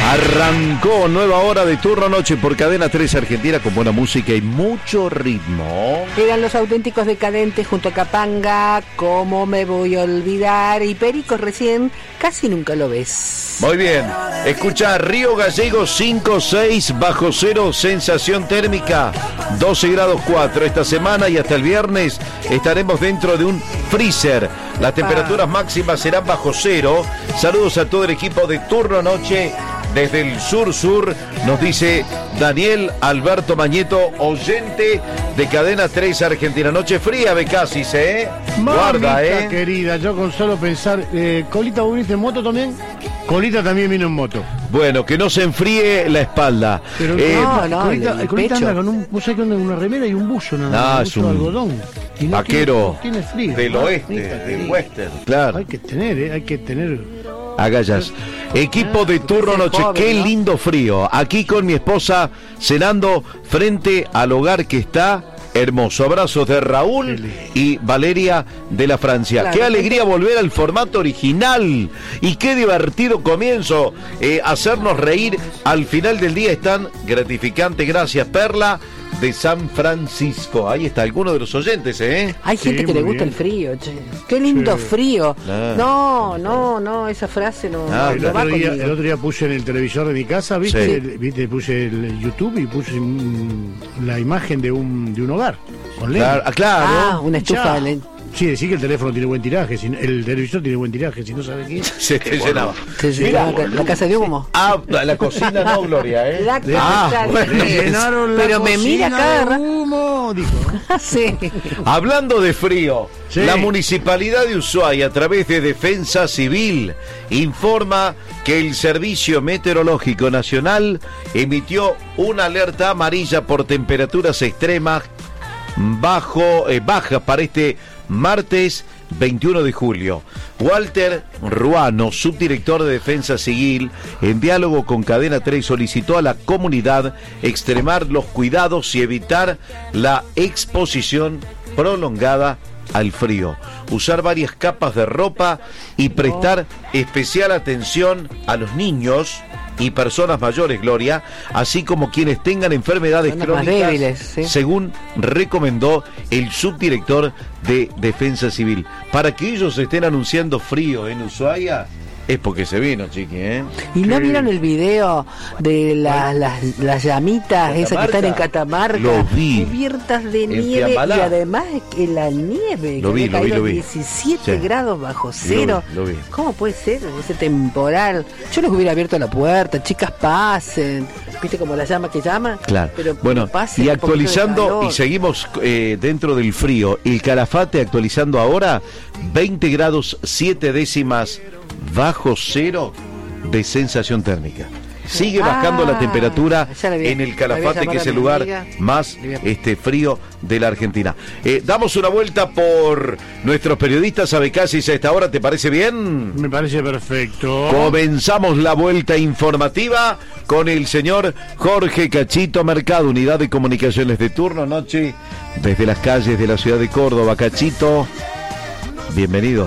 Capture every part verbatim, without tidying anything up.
Arrancó nueva hora de Turno Noche por Cadena tres Argentina con buena música y mucho ritmo. Eran los auténticos decadentes junto a Capanga, ¿cómo me voy a olvidar? Y Perico recién, casi nunca lo ves. Muy bien, escucha Río Gallegos cinco seis bajo cero, sensación térmica doce grados cuatro. Esta semana y hasta el viernes estaremos dentro de un freezer. Las temperaturas ah. máximas serán bajo cero. Saludos a todo el equipo de Turno Noche. Desde el sur-sur nos dice Daniel Alberto Mañeto, oyente de Cadena tres Argentina. Noche fría, Becasis, ¿eh? Mamita Guarda, ¿eh? querida, yo con solo pensar... Eh, ¿Colita, vos viniste en moto también? Colita también vino en moto. Bueno, que no se enfríe la espalda. Pero eh, no, no, Colita, el Colita anda con un, vos sabés que anda con una remera y un buzo, nada más. Ah, un es buzo un de algodón. Y no vaquero tiene, no tiene frío, del ¿no? oeste, Mamita, del querida. western, claro. Hay que tener, ¿eh? Hay que tener... Agallas. Equipo de Turno Noche, qué lindo frío. Aquí con mi esposa cenando frente al hogar que está hermoso. Abrazos de Raúl y Valeria de la Francia. Claro. Qué alegría volver al formato original y qué divertido comienzo. Eh, hacernos reír al final del día es tan gratificante. Gracias, Perla de San Francisco. Ahí está, alguno de los oyentes, ¿eh? Hay gente Sí, que le muy gusta bien. el frío, che. Qué lindo Sí. frío. Ah. No, no, no, esa frase no, Ah, El no va otro, día, conmigo. el otro día puse en el televisor de mi casa, ¿viste? Sí. El- ¿viste? Puse el YouTube y puse mm, la imagen de un, de un hogar con lente. Claro, ah, claro. Ah, una estufa Ya. de len- Sí, decir que el teléfono tiene buen tiraje, si no- el televisor tiene buen tiraje, si no sabe qué. Se te llenaba. Sí, sí, Mira, la, la casa de humo. ah, la cocina no, Gloria, ¿eh? La Ah, casa de bueno, humo. Le llenaron la Pero me mira cocina cada de rato. humo, dijo. Sí. Hablando de frío, Sí. la Municipalidad de Ushuaia, a través de Defensa Civil, informa que el Servicio Meteorológico Nacional emitió una alerta amarilla por temperaturas extremas bajo, eh, bajas para este martes veintiuno de julio. Walter Ruano, subdirector de Defensa Civil, en diálogo con Cadena tres, solicitó a la comunidad extremar los cuidados y evitar la exposición prolongada al frío, usar varias capas de ropa y prestar especial atención a los niños y personas mayores, Gloria, así como quienes tengan enfermedades Son los más crónicas, débiles, sí. según recomendó el subdirector de Defensa Civil. Para que ellos estén anunciando frío en Ushuaia, es porque se vino, chiqui, ¿eh? ¿Y no Sí. vieron el video de la- las, las llamitas esas que están en Catamarca? Lo vi. Cubiertas de En nieve Fiambalá. y además que la nieve, Lo que vi, había lo vi, caído lo vi. diecisiete Sí. grados bajo cero. Lo vi, lo vi. ¿Cómo puede ser ese temporal? Yo les hubiera abierto la puerta, chicas, pasen. ¿Viste como la llama que llama? Claro. Pero bueno, pasen y un poquito de actualizando, calor. y seguimos eh, dentro del frío. El Calafate actualizando ahora, veinte grados siete décimas bajo cero de sensación térmica. Sigue bajando Ah, la temperatura ya la vi. en el La Calafate, voy a que es el llamar a lugar mi amiga. más Le voy a- este frío de la Argentina. Eh, damos una vuelta por nuestros periodistas a Becasis a esta hora, ¿te parece bien? Me parece perfecto. Comenzamos la vuelta informativa con el señor Jorge Cachito Mercado, Unidad de Comunicaciones de Turno Noche, desde las calles de la ciudad de Córdoba. Cachito, bienvenido.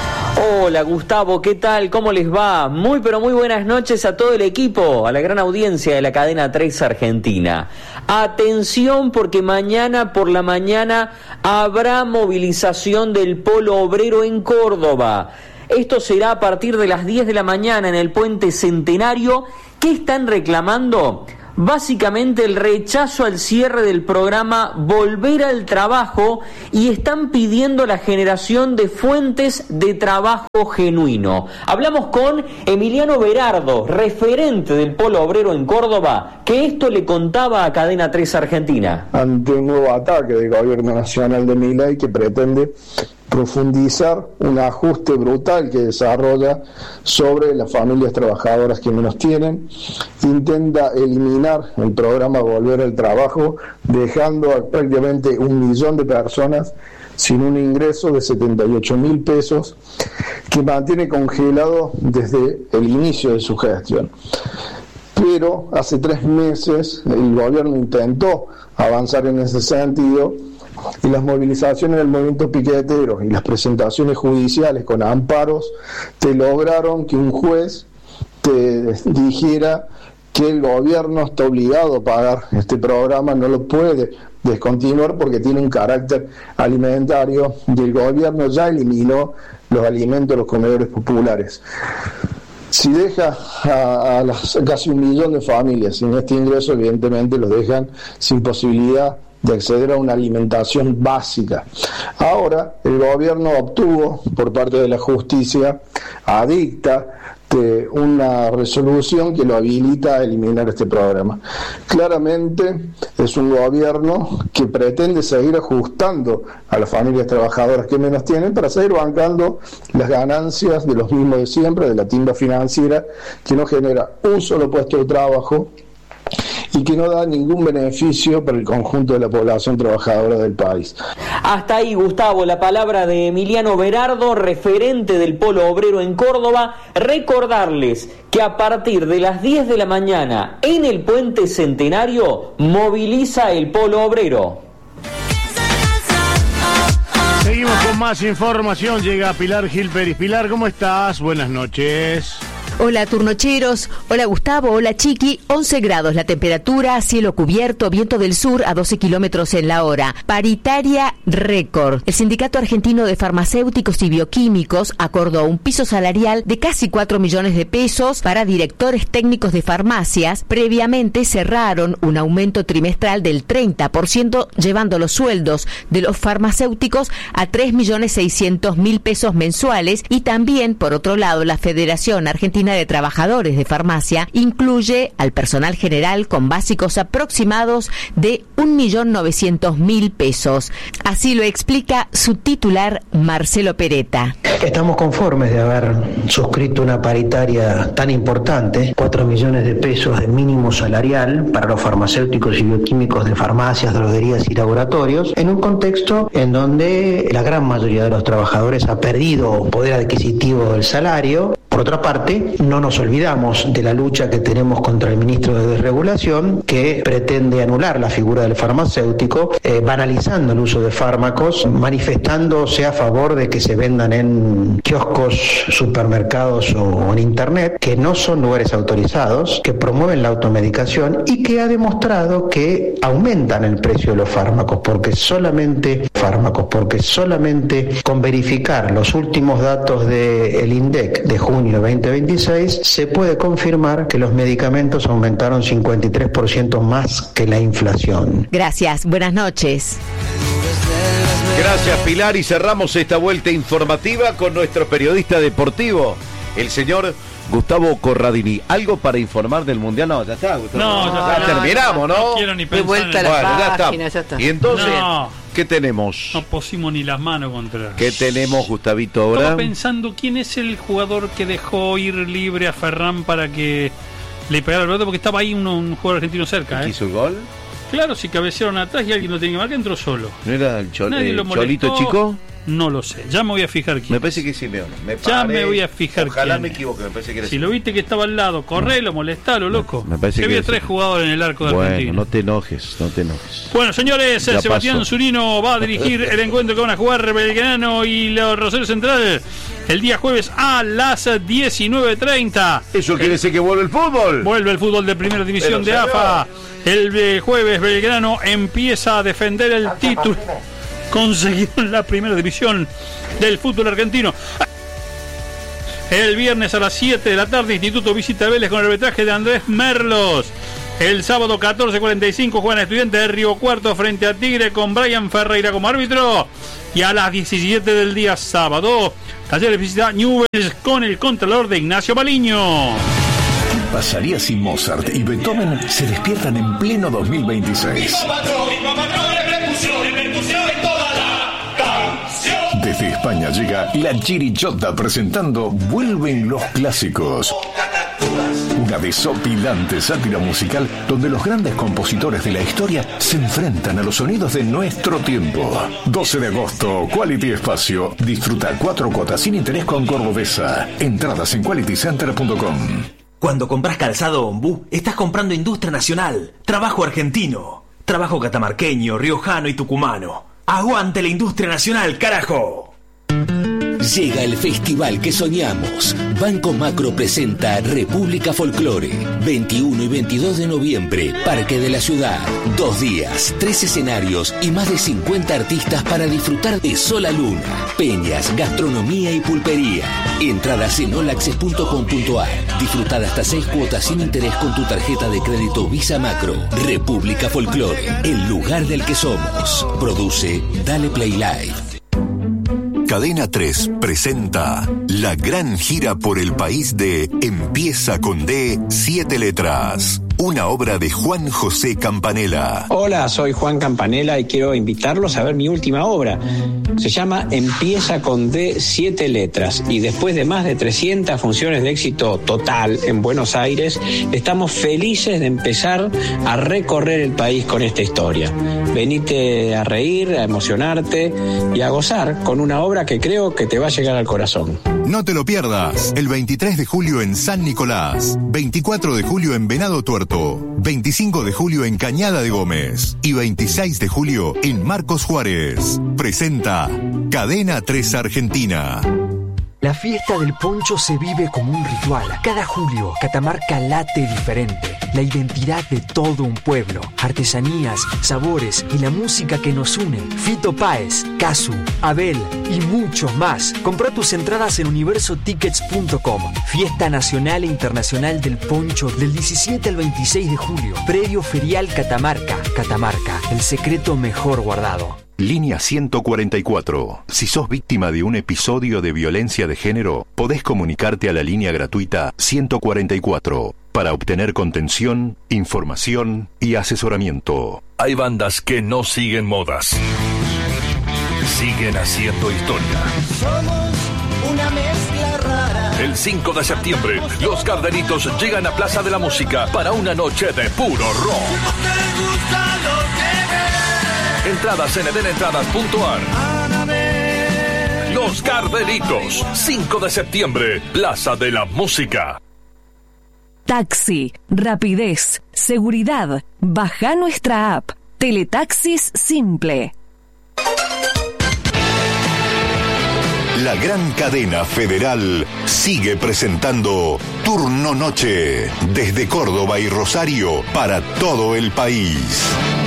Hola Gustavo, ¿qué tal? ¿Cómo les va? Muy pero muy buenas noches a todo el equipo, a la gran audiencia de la cadena tres Argentina. Atención porque mañana por la mañana habrá movilización del Polo Obrero en Córdoba. Esto será a partir de las diez de la mañana en el Puente Centenario. ¿Qué están reclamando? Básicamente el rechazo al cierre del programa Volver al Trabajo y están pidiendo la generación de fuentes de trabajo genuino. Hablamos con Emiliano Berardo, referente del Polo Obrero en Córdoba, que esto le contaba a Cadena tres Argentina. Ante un nuevo ataque del gobierno nacional de Milei que pretende profundizar un ajuste brutal que desarrolla sobre las familias trabajadoras que menos tienen, intenta eliminar el programa Volver al Trabajo, dejando a prácticamente un millón de personas sin un ingreso de setenta y ocho mil pesos que mantiene congelado desde el inicio de su gestión. Pero hace tres meses el gobierno intentó avanzar en ese sentido y las movilizaciones del movimiento piquetero y las presentaciones judiciales con amparos te lograron que un juez te dijera que el gobierno está obligado a pagar este programa, no lo puede descontinuar porque tiene un carácter alimentario y el gobierno ya eliminó los alimentos de los comedores populares. Si deja a, a las, casi un millón de familias sin este ingreso, evidentemente los dejan sin posibilidad de acceder a una alimentación básica. Ahora el gobierno obtuvo por parte de la justicia adicta de una resolución que lo habilita a eliminar este programa. Claramente es un gobierno que pretende seguir ajustando a las familias trabajadoras que menos tienen para seguir bancando las ganancias de los mismos de siempre, de la timba financiera, que no genera un solo puesto de trabajo y que no da ningún beneficio para el conjunto de la población trabajadora del país. Hasta ahí, Gustavo, la palabra de Emiliano Berardo, referente del Polo Obrero en Córdoba. Recordarles que a partir de las diez de la mañana en el Puente Centenario moviliza el Polo Obrero. Seguimos con más información, llega Pilar Gil Pérez. Pilar, ¿cómo estás? Buenas noches. Hola turnocheros, hola Gustavo, hola Chiqui, once grados la temperatura, cielo cubierto, viento del sur a doce kilómetros en la hora, paritaria récord. El Sindicato Argentino de Farmacéuticos y Bioquímicos acordó un piso salarial de casi cuatro millones de pesos para directores técnicos de farmacias. Previamente cerraron un aumento trimestral del treinta por ciento, llevando los sueldos de los farmacéuticos a tres millones seiscientos mil pesos mensuales, y también, por otro lado, la Federación Argentina de Trabajadores de Farmacia incluye al personal general con básicos aproximados de un millón novecientos mil pesos. Así lo explica su titular, Marcelo Peretta. Estamos conformes de haber suscrito una paritaria tan importante, cuatro millones de pesos de mínimo salarial para los farmacéuticos y bioquímicos de farmacias, droguerías y laboratorios, en un contexto en donde la gran mayoría de los trabajadores ha perdido poder adquisitivo del salario. Por otra parte, no nos olvidamos de la lucha que tenemos contra el ministro de Desregulación, que pretende anular la figura del farmacéutico, eh, banalizando el uso de fármacos, manifestándose a favor de que se vendan en kioscos, supermercados o en internet, que no son lugares autorizados, que promueven la automedicación y que ha demostrado que aumentan el precio de los fármacos, porque solamente fármacos, porque solamente con verificar los últimos datos del INDEC de junio veinte veintiséis se puede confirmar que los medicamentos aumentaron cincuenta y tres por ciento más que la inflación. Gracias, buenas noches. Gracias, Pilar, y cerramos esta vuelta informativa con nuestro periodista deportivo, el señor Gustavo Corradini. ¿Algo para informar del Mundial? No, ya está, Gustavo. No, ya está. Terminamos, ¿no? No quiero ni pensar. De vuelta a en... la bueno, ya página, está. ya está. Y entonces, No. ¿qué tenemos? No pusimos ni las manos contra. ¿Qué tenemos, Gustavito, ahora? Estaba pensando quién es el jugador que dejó ir libre a Ferran para que le pegara el pelota, porque estaba ahí un, un jugador argentino cerca. ¿eh? ¿Hizo el gol? Claro, si cabecearon atrás y alguien lo tenía que marcar, entró solo. ¿No era el, chol, Nadie el lo molestó. Cholito Chico? No lo sé, ya me voy a fijar quién. Me parece que es Simeone. Me Ya paré. me voy a fijar Ojalá quién me es. equivoque, me parece que era Si lo viste que estaba al lado, correlo, molestalo, loco. Me parece que que había es- tres jugadores en el arco de Bueno, Argentina. no te enojes, no te enojes. Bueno, señores, Ya Sebastián pasó. Zurino va a dirigir el encuentro que van a jugar Belgrano y los Rosario Central el día jueves a las diecinueve treinta. ¿Eso quiere decir que vuelve el fútbol? Vuelve el fútbol de primera división Pero, de señor. A F A. El eh, jueves Belgrano empieza a defender el título conseguido en la primera división del fútbol argentino. El viernes a las siete de la tarde, Instituto visita Vélez con el arbitraje de Andrés Merlos. El sábado catorce cuarenta y cinco juegan Estudiantes de Río Cuarto frente a Tigre con Brian Ferreira como árbitro. Y a las diecisiete del día sábado, Talleres visita Newell's con el contralor de Ignacio Baliño. ¿Qué pasaría si Mozart y Beethoven se despiertan en pleno dos mil veintiséis? Desde España llega La Chirichota presentando Vuelven los clásicos. Una desopilante sátira musical donde los grandes compositores de la historia se enfrentan a los sonidos de nuestro tiempo. doce de agosto, Quality Espacio. Disfruta cuatro cuotas sin interés con Cordobesa. Entradas en quality center punto com. Cuando compras calzado Ombú, estás comprando industria nacional, trabajo argentino, trabajo catamarqueño, riojano y tucumano. ¡Aguante la industria nacional, carajo! Llega el festival que soñamos. Banco Macro presenta República Folclore. veintiuno y veintidós de noviembre, Parque de la Ciudad. Dos días, tres escenarios y más de cincuenta artistas para disfrutar de Sola Luna, peñas, gastronomía y pulpería. Entradas en all access punto com punto a r. Disfrutar hasta seis cuotas sin interés con tu tarjeta de crédito Visa Macro. República Folclore, el lugar del que somos. Produce Dale Play Live. Cadena tres presenta la gran gira por el país de Empieza con D, siete letras. Una obra de Juan José Campanella. Hola, soy Juan Campanella y quiero invitarlos a ver mi última obra. Se llama Empieza con D, siete letras. Y después de más de trescientas funciones de éxito total en Buenos Aires, estamos felices de empezar a recorrer el país con esta historia. Venite a reír, a emocionarte y a gozar con una obra que creo que te va a llegar al corazón. No te lo pierdas. El veintitrés de julio en San Nicolás, veinticuatro de julio en Venado Tuerto, veinticinco de julio en Cañada de Gómez y veintiséis de julio en Marcos Juárez. Presenta Cadena tres Argentina. La fiesta del poncho se vive como un ritual. Cada julio, Catamarca late diferente. La identidad de todo un pueblo, artesanías, sabores y la música que nos une. Fito Páez, Casu, Abel y muchos más. Compra tus entradas en universo tickets punto com. Fiesta Nacional e Internacional del Poncho del diecisiete al veintiséis de julio. Predio Ferial Catamarca. Catamarca, el secreto mejor guardado. Línea ciento cuarenta y cuatro. Si sos víctima de un episodio de violencia de género, podés comunicarte a la línea gratuita ciento cuarenta y cuatro para obtener contención, información y asesoramiento. Hay bandas que no siguen modas. Siguen haciendo historia. Somos una mezcla rara. El cinco de septiembre, los Gardenitos llegan a Plaza de la Música para una noche de puro rock. Entradas en eden entradas punto a r. Los Gardenitos, cinco de septiembre, Plaza de la Música. Taxi, rapidez, seguridad. Baja nuestra app. Teletaxis Simple. La gran cadena federal sigue presentando Turno Noche desde Córdoba y Rosario para todo el país.